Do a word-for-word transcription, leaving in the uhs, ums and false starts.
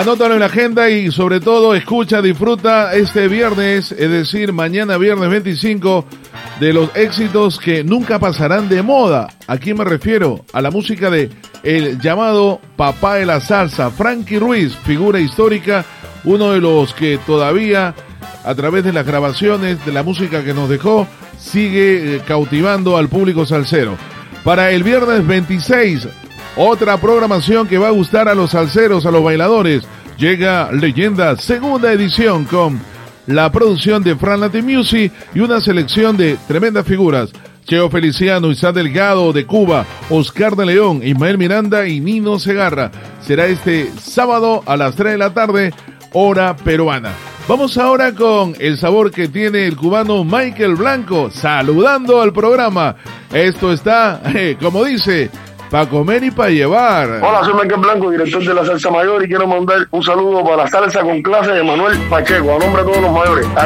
Anótalo en la agenda y sobre todo escucha, disfruta este viernes, es decir, mañana viernes veinticinco, de los éxitos que nunca pasarán de moda. ¿A quién me refiero? A la música de el llamado papá de la salsa, Frankie Ruiz, figura histórica, uno de los que todavía, a través de las grabaciones, de la música que nos dejó, sigue eh, cautivando al público salsero. Para el viernes veintiséis, otra programación que va a gustar a los salseros, a los bailadores. Llega Leyenda, segunda edición, con la producción de Fran Latin Music y una selección de tremendas figuras. Cheo Feliciano, Isaac Delgado de Cuba, Oscar de León, Ismael Miranda y Nino Segarra. Será este sábado a las tres de la tarde, hora peruana. Vamos ahora con el sabor que tiene el cubano Michael Blanco, saludando al programa. Esto está, eh, como dice, para comer y para llevar. Hola, soy Michael Blanco, director de la Salsa Mayor, y quiero mandar un saludo para la salsa con clase de Manuel Pacheco, a nombre de todos los mayores.